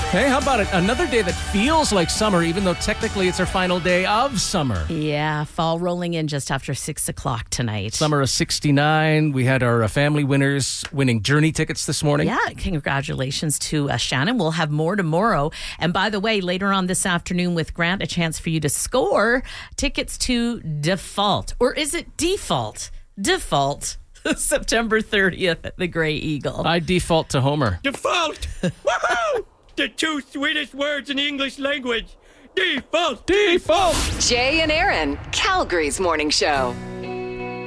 Hey, how about it? Another day that feels like summer, even though technically it's our final day of summer. Yeah, fall rolling in just after 6 o'clock tonight. Summer of 69. We had our family winners winning Journey tickets this morning. Yeah, congratulations to Shannon. We'll have more tomorrow. And by the way, later on this afternoon with Grant, a chance for you to score tickets to Default. Or is it Default? Default. September 30th at the Grey Eagle. I default to Homer. Default! Woohoo! The two sweetest words in the English language. Default! Default! Jay and Aaron, Calgary's morning show.